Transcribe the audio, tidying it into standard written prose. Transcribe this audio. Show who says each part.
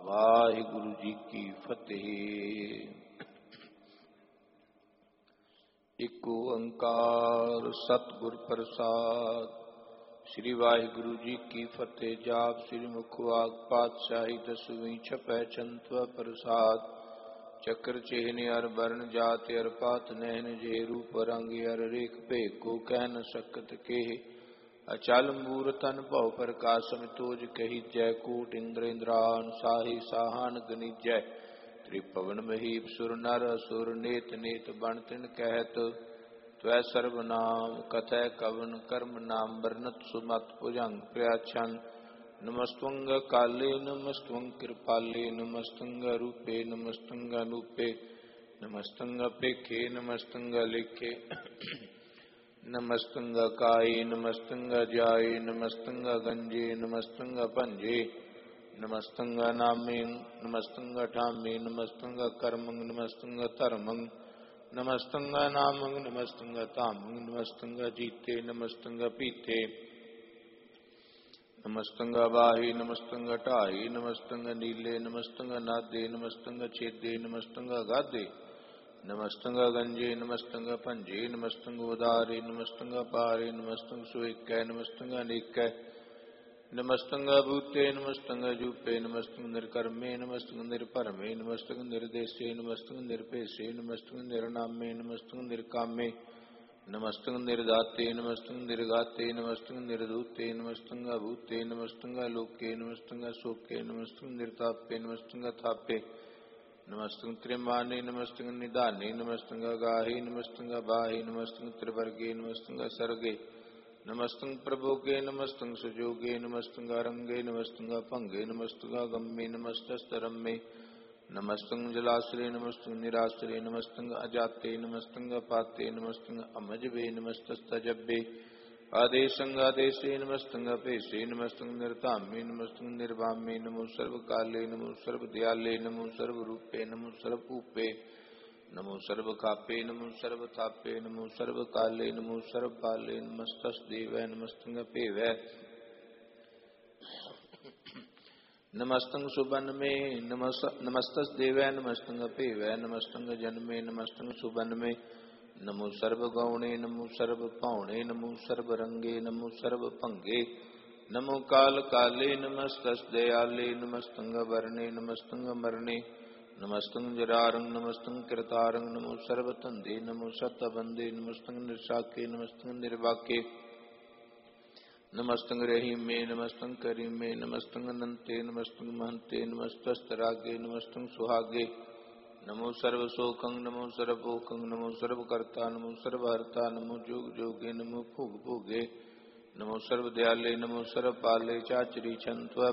Speaker 1: वाहिगुरु जी की फतेह। एक ओंकार सतगुर प्रसाद। श्री वाहिगुरु जी की फतेह। जाप श्री मुखवाग पातशाही दसवीं छपै चंत्व प्रसाद। चक्र चेहने अर वर्ण जात अर पात नहन जे रूप रंग अर रेख भेख को कह न सकत के। अचल मूर्तन भव प्रकाश समितोज कही जय। कूट इंद्र इंद्रान साही साहान गनिजय। त्रिपवन महीप सुर नर असुर नेत नेत बन तिन कहत। त्वै सर्वनाम कथय कवन कर्म नाम वर्णत सुमत भुजंग प्रयाछन। नमस्तंग काले नमस्तंग कृपाले नमस्तंग रूपे नमस्तंग अनूपे नमस्तंग पेखे नमस्तंग लेखे नमस्तंग काये नमस्तंग जाये नमस्तंग गंजे नमस्तंग पंजे नमस्तंग नामे नमस्तंग ठामे नमस्तंग कर्मंग नमस्तंग धर्मंग नमस्तंग नामंग नमस्तंग तामंग नमस्तंग जीते नमस्तंग पीते नमस्तंग बाही नमस्तंग टाही नमस्तंग नीले नमस्तंग नादे नमस्तंग छेदे नमस्तंग गादे नमस्तंग गंजे नमस्तंग पंजे नमस्तंग उदारे नमस्तंग पारे नमस्तंग सुएकै नमस्तंग अनेकै नमस्तंग भूते नमस्तंग जूपे नमस्तंग निर्कर्मे नमस्तंग निर्भरमे नमस्तंग निर्देशे नमस्तंग निर्पेशे नमस्तंग निर्नामे नमस्तंग निर्कामे नमस्तंग निर्दाते नमस्तंग निर्गाते नमस्तंग निर्दूते नमस्तंग अभूते नमस्तंग लोके नमस्तंग शोके नमस्तंग निर्तापे नमस्तंग थापे नमस्तंग त्रिमाने नमस्तंग निदाने नमस्तंग गाहे नमस्तंग बाहे नमस्तंग त्रिवर्गे नमस्तंग सर्गे नमस्तंग प्रभोगे नमस्तंग सुजोगे नमस्तंग रंगे नमस्तंग भंगे नमस्तंग गम्मे नमस्तस्तरम्मे नमस्तंग जलाश्रय नमस्तंग निराश्रय नमस्तंग अजाते नमस्तंग पाते नमस्तंग अमजबे नमस्तस्तजब्बे आदेशंग आदेशे नमस्तंग पेशे नमस्तंग निर्तामे नमस्तंग निर्वामे नमो सर्वकाले नमो सर्वदयाले नमो सर्वरूपे नमो सर्वपूपे नमो सर्वखापे नमो सर्वथापे नमो सर्वकाले नमो सर्वपाले नमस्तस्देवै नमस्तंग पेवै नमस्तंग सुबन्मे नमस्तस्देवै नमस्तंग पेवै नमस्तंग जन्मे नमस्तंग सुबन्मे नमो सर्वगौणे नमो सर्वपावणे नमो सर्वरंगे नमो सर्वभंगे नमो काल काले नमस्तस्दयाले नमस्तंग वर्णे नमस्तंग मरणे नमस्तंग जरारंग नमस्तंग कृतारंग नमो सर्वतंदे नमो सतबंदे नमस्तंग निर्शाके नमस्तंग निर्वाके नमस्तंग रहीमे नमस्तंग करीमे नमस्तंग अनंते नमस्तंग महंते नमस्तस्तरागे नमस्तंग सुहागे नमो सर्वशोकं नमो सर्वभोकं नमो सर्वकर्ता नमो सर्वहर्ता नमो जोग जोगे नमो भोग भोगे नमो सर्वदयाले नमो सर्वपाले चाचरी छंत्व